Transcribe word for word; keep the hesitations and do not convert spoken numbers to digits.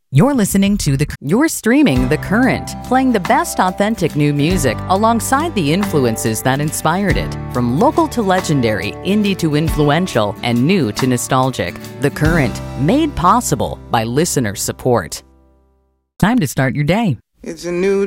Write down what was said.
You're listening to the You're streaming The Current, playing the best authentic new music alongside the influences that inspired it. From local to legendary, indie to influential, and new to nostalgic. The Current, made possible by listener support. Time to start your day. It's a new